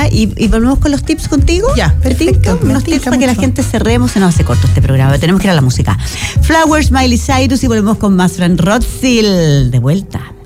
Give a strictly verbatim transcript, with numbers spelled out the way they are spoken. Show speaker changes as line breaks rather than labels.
¿ah? Y, y volvemos con los tips contigo.
Ya, perfecto.
Unos tips para que la gente cerremos. Se nos hace corto este programa. Tenemos que ir a la música. Flowers, Miley Cyrus y volvemos con más Fran Rothschild. De vuelta.